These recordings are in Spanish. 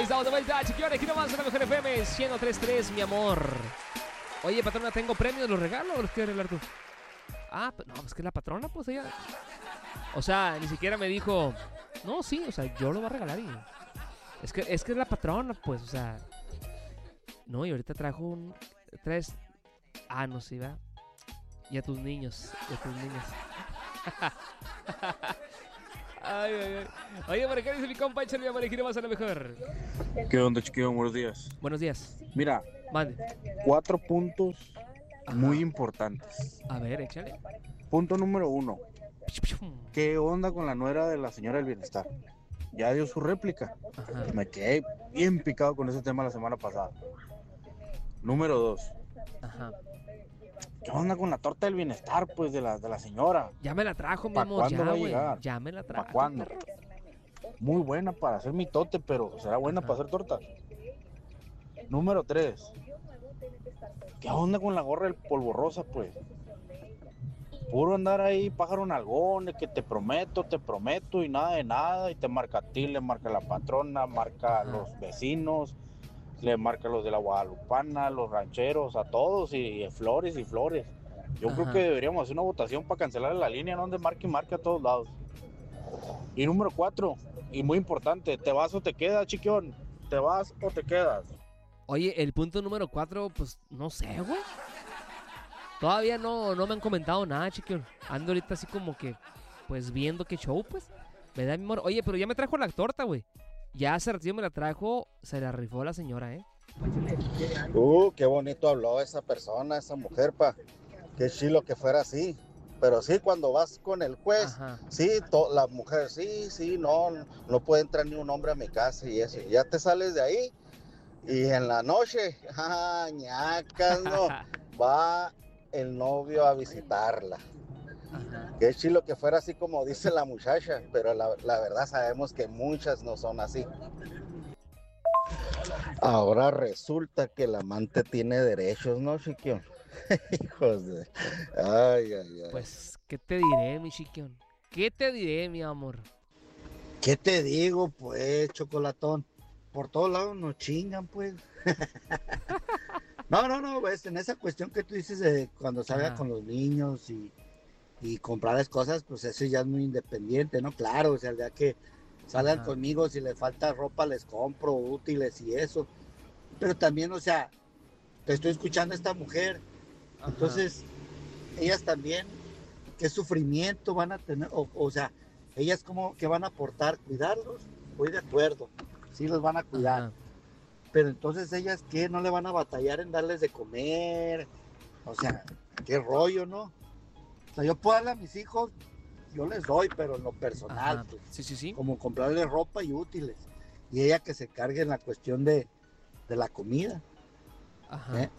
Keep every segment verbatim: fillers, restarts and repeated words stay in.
estamos de vuelta, chiquiones, aquí nomás en la mejor F M ciento tres punto tres, mi amor. Oye, patrona, ¿tengo premios? ¿Los regalo o los quieres arreglar tú? Ah, no, pues que la patrona, pues ella... O sea, ni siquiera me dijo... No, sí, o sea, yo lo voy a regalar y... Es que es que es la patrona, pues, o sea... No, y ahorita trajo un... Tres... Ah, no, sí, va. Y a tus niños, y a tus niños. Ay, ay, ay. Oye, por acá dice mi compa, échale, amor, aquí nomás a lo mejor. ¿Qué onda, chiquillo? Buenos días. Buenos días. Mira, Mande. cuatro puntos Ajá. muy importantes. A ver, échale. Punto número uno. ¿Qué onda con la nuera de la señora del bienestar? Ya dio su réplica. Ajá. Me quedé bien picado con ese tema la semana pasada. Número dos. Ajá. ¿Qué onda con la torta del bienestar, pues, de la, de la señora? Ya me la trajo, mi ¿Pa' amor, cuándo ya, va a güey. llegar? Ya me la trajo. ¿Para cuándo? perro. Muy buena para hacer mitote, pero será buena Ajá. para hacer tortas. Número tres. ¿Qué onda con la gorra del polvorrosa, pues? Puro andar ahí, pájaro nalgón, de que te prometo, te prometo y nada de nada. Y te marca a ti, le marca a la patrona, marca a Ajá. los vecinos, le marca a los de la Guadalupana, los rancheros, a todos y, y flores y flores. Yo Ajá. creo que deberíamos hacer una votación para cancelar la línea, ¿no? Donde marque y marque a todos lados. Y número cuatro, y muy importante, ¿te vas o te quedas, chiquión? ¿Te vas o te quedas? Oye, el punto número cuatro, pues, no sé, güey. Todavía no, no me han comentado nada, chiquillo. Ando ahorita así como que, pues, viendo qué show, pues. ¿Verdad, mi amor? Oye, pero ya me trajo la torta, güey. Ya hace ratito me la trajo, se la rifó la señora, ¿eh? Uh, qué bonito habló esa persona, esa mujer, pa. Qué chilo que fuera así. Pero sí, cuando vas con el juez, Ajá. sí, to- la mujer, sí, sí, no, no puede entrar ni un hombre a mi casa y eso. Ya te sales de ahí y en la noche, ah, ñacas, no, va el novio a visitarla. Ajá. Qué chilo que fuera así como dice la muchacha, pero la, la verdad sabemos que muchas no son así. Ahora resulta que el amante tiene derechos, ¿no, chiquión? Hijos de... Ay, ay, ay. Pues, ¿qué te diré, mi chiquión? ¿Qué te diré, mi amor? ¿Qué te digo, pues, chocolatón? Por todos lados nos chingan, pues. No, no, no, pues, en esa cuestión que tú dices de cuando salga Ajá. con los niños y, y comprarles cosas, pues eso ya es muy independiente, ¿no? Claro, o sea, el día que salgan Ajá. conmigo, si les falta ropa, les compro útiles y eso. Pero también, o sea, te estoy escuchando a esta mujer, Ajá. entonces, ellas también, ¿qué sufrimiento van a tener? O, o sea, ellas como que van a aportar, cuidarlos, voy de acuerdo, sí los van a cuidar. Ajá. Pero entonces ellas, ¿qué? No le van a batallar en darles de comer, o sea, qué rollo, ¿no? O sea, yo puedo darle a mis hijos, yo les doy, pero en lo personal, Ajá. pues, Sí, sí, sí. como comprarles ropa y útiles. Y ella que se cargue en la cuestión de, de la comida. Ajá. ¿eh?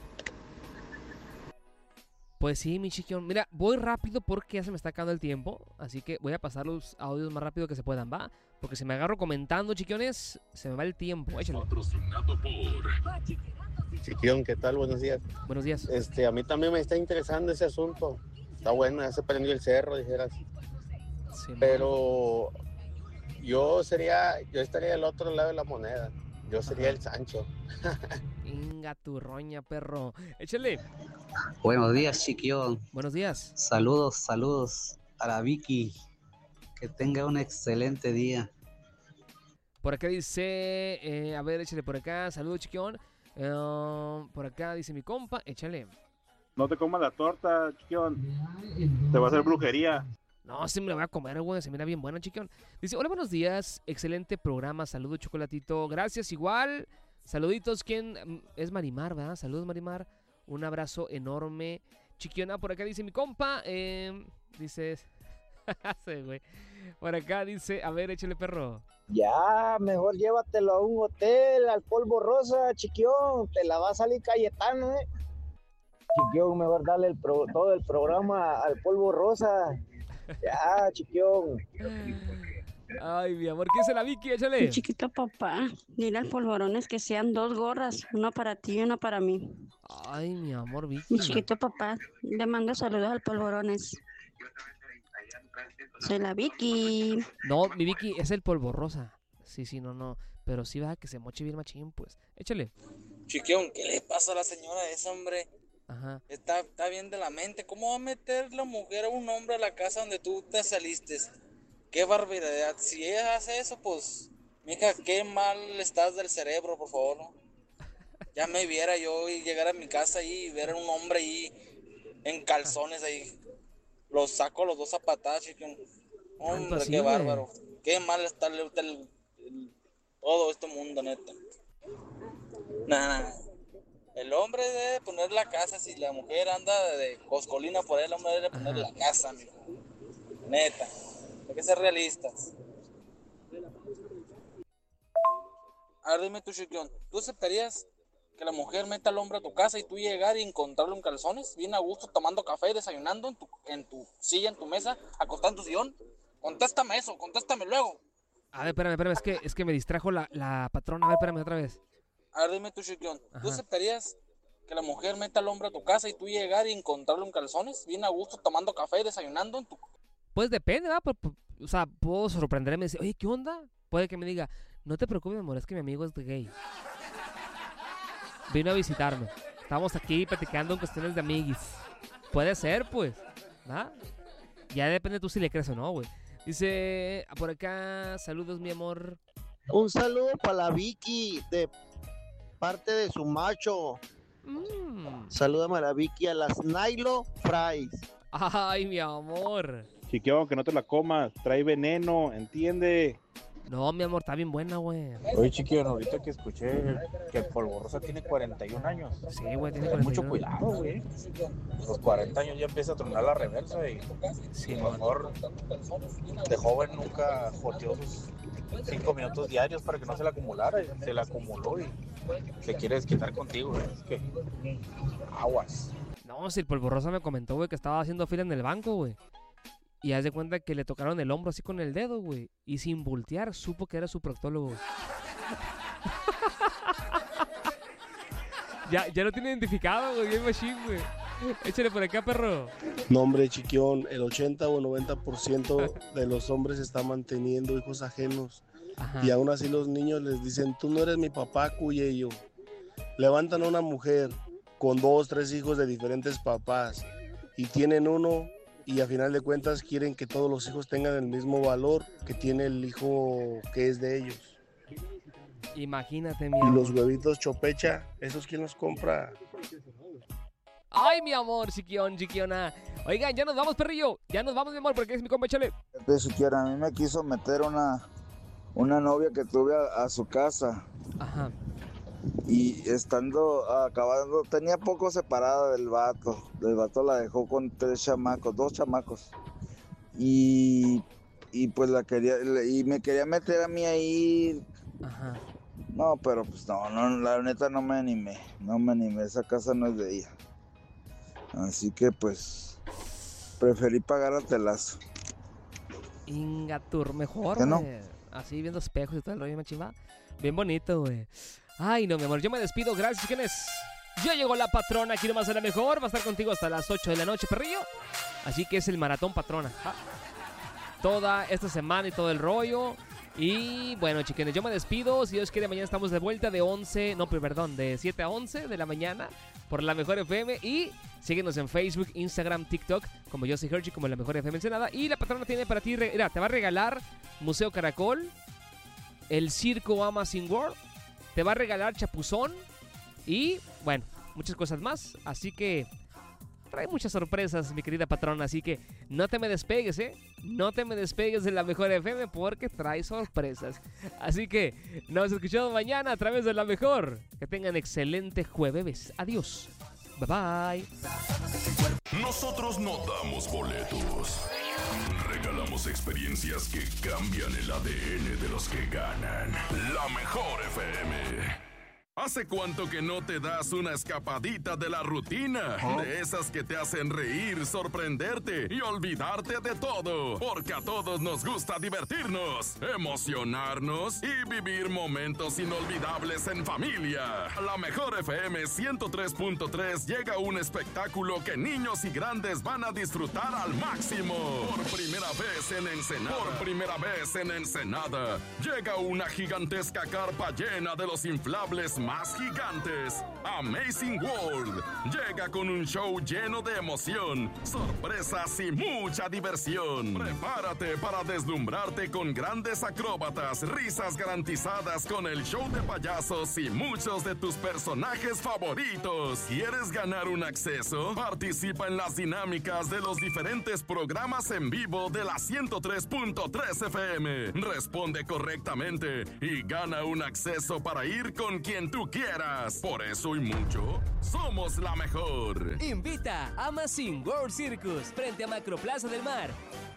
Pues sí, mi chiquión. Mira, voy rápido porque ya se me está acabando el tiempo. Así que voy a pasar los audios más rápido que se puedan, ¿va? Porque si me agarro comentando, chiquiones, se me va el tiempo. Échale. Patrocinado por Chiquión, ¿qué tal? Buenos días. Buenos días. Este, a mí también me está interesando ese asunto. Está bueno, ya se prendió el cerro, dijeras. Sí, Pero yo sería, yo estaría del otro lado de la moneda. Yo sería Ajá. el Sancho. Inga tu roña, perro. Échale. Buenos días, chiquión. Buenos días. Saludos, saludos a la Vicky. Que tenga un excelente día. Por acá dice... eh, a ver, échale por acá. Saludos, chiquión. Eh, por acá dice mi compa. Échale. No te comas la torta, chiquión. Te va a hacer brujería. No, sí me la voy a comer, güey. Se mira bien buena, chiquión. Dice, hola, buenos días. Excelente programa. Saludos, chocolatito. Gracias, igual. Saluditos. ¿Quién? Es Marimar, ¿verdad? Saludos, Marimar. Un abrazo enorme. Chiquiona, por acá dice mi compa. Eh, dice... sí, güey. Por acá dice... A ver, échale, perro. Ya, mejor llévatelo a un hotel, al Polvo Rosa, chiquión. Te la va a salir Cayetano, ¿eh? Chiquión, mejor darle el pro, todo el programa al Polvo Rosa. Ya, chiquión. Ay, mi amor, ¿qué es la Vicky? Échale. Mi chiquito papá, dile al Polvorones que sean dos gorras, una para ti y una para mí. Ay, mi amor, Vicky. Mi chiquito papá, le mando saludos al Polvorones. Soy la Vicky. No, mi Vicky es el polvo rosa. Sí, sí, no, no. Pero sí va que se moche bien machín, pues. Échale. Chiquión, ¿qué le pasa a la señora esa, hombre? Ajá. Está, está bien de la mente. ¿Cómo va a meter la mujer a un hombre a la casa donde tú te saliste? Qué barbaridad. Si ella hace eso, pues, mija, qué mal estás del cerebro, por favor, ¿no? Ya me viera yo y llegar a mi casa ahí y ver a un hombre ahí en calzones ahí. Los saco los dos a patadas, chiquión. Hombre, así, qué güey. bárbaro. Qué mal está el, el- el- todo este mundo, neta. Nah, el hombre debe poner la casa. Si la mujer anda de coscolina por él, el hombre debe poner Ajá. la casa, mijo. Neta, hay que ser realistas. A ver, dime tú, Chiquión, ¿tú aceptarías que la mujer meta al hombre a tu casa y tú llegar y encontrarlo en calzones, bien a gusto, tomando café y desayunando en tu, en tu silla, en tu mesa, acostado en tu sillón? Contéstame eso, contéstame luego. A ver, espérame, espérame. Es que, es que me distrajo la, la patrona. A ver, espérame otra vez. A ver, dime tú, Chiquión, ¿tú Ajá. aceptarías que la mujer meta al hombre a tu casa y tú llegar y encontrarlo en calzones, bien a gusto, tomando café y desayunando en tu... Pues depende, ¿va? Por- por- o sea, puedo sorprenderme y decir, oye, ¿qué onda? Puede que me diga, no te preocupes, amor, es que mi amigo es gay. Vino a visitarme. Estamos aquí platicando en cuestiones de amiguis. Puede ser, pues. ¿Va? Ya depende tú si le crees o no, güey. Dice, por acá, saludos, mi amor. Un saludo para la Vicky de parte de su macho. Mm. Salúdame a la Vicky, a las Nailo Fries. Ay, mi amor. Chiquión, que no te la comas, trae veneno, ¿entiende? No, mi amor, está bien buena, güey. Oye, Chiquión, ahorita que escuché que el Polvorosa tiene cuarenta y un años. Sí, güey, tiene Ten mucho cuarenta y uno. cuidado, güey. Los cuarenta años ya empieza a tronar la reversa y Sí, a lo mejor de joven nunca joteó sus cinco minutos diarios para que no se le acumulara. Y se le acumuló y se quiere desquitar contigo, güey. Es que aguas. No, si el Polvorosa me comentó, güey, que estaba haciendo fila en el banco, güey. Y haz de cuenta que le tocaron el hombro así con el dedo, güey. Y sin voltear, supo que era su proctólogo, güey. ya, ya lo tiene identificado, güey, bien machine, güey. Échale por acá, perro. No, hombre, Chiquión, el ochenta o noventa por ciento de los hombres está manteniendo hijos ajenos. Ajá. Y aún así los niños les dicen, tú no eres mi papá, Cuyello. Levantan a una mujer con dos, tres hijos de diferentes papás y tienen uno y a final de cuentas quieren que todos los hijos tengan el mismo valor que tiene el hijo que es de ellos. Imagínate, mi Y amor. los huevitos chopecha, ¿esos quién los compra? Ay, mi amor, chiquión, chiquiona. Oigan, ya nos vamos, perrillo. Ya nos vamos, mi amor, porque es mi compa, échale. Fíjate, siquiera a mí me quiso meter una, una novia que tuve a, a su casa. Ajá. Y estando, acabando, tenía poco separada del vato. El vato la dejó con tres chamacos, dos chamacos. Y, y pues la quería, y me quería meter a mí ahí. Ajá. No, pero pues no, no, la neta no me animé, no me animé, esa casa no es de ella. Así que pues, preferí pagar a telazo. Ingatur, mejor, ¿Qué no? güey. Así viendo espejos y todo el rollo, machimba. Bien bonito, güey. Ay, no, mi amor, yo me despido. Gracias, ¿quién es? Ya llegó la patrona, aquí nomás a la mejor. Va a estar contigo hasta las ocho de la noche, perrillo. Así que es el maratón patrona. ¿Ja? Toda esta semana y todo el rollo. Y bueno, chiquines, yo me despido. Si Dios quiere, mañana estamos de vuelta de once, no, perdón, de siete a once de la mañana por La Mejor F M. Y síguenos en Facebook, Instagram, TikTok, como yo soy Hershey, como La Mejor F M mencionada. Y la patrona tiene para ti, mira, te va a regalar Museo Caracol, el Circo Amazing World, te va a regalar Chapuzón y, bueno, muchas cosas más. Así que trae muchas sorpresas, mi querida patrona. Así que no te me despegues, ¿eh? No te me despegues de La Mejor F M porque trae sorpresas. Así que nos escuchamos mañana a través de La Mejor. Que tengan excelente jueves. Adiós. Bye bye. Nosotros no damos boletos. Regalamos experiencias que cambian el A D N de los que ganan. La Mejor F M. ¿Hace cuánto que no te das una escapadita de la rutina? De esas que te hacen reír, sorprenderte y olvidarte de todo. Porque a todos nos gusta divertirnos, emocionarnos y vivir momentos inolvidables en familia. La Mejor F M ciento tres punto tres llega a un espectáculo que niños y grandes van a disfrutar al máximo. Por primera vez en Ensenada. Por primera vez en Ensenada. Llega una gigantesca carpa llena de los inflables más gigantes. Amazing World. Llega con un show lleno de emoción, sorpresas y mucha diversión. Prepárate para deslumbrarte con grandes acróbatas, risas garantizadas con el show de payasos y muchos de tus personajes favoritos. ¿Quieres ganar un acceso? Participa en las dinámicas de los diferentes programas en vivo de la ciento tres punto tres F M. Responde correctamente y gana un acceso para ir con quien tú quieras. Por eso y mucho, somos la mejor. Invita a Amazing World Circus frente a Macroplaza del Mar.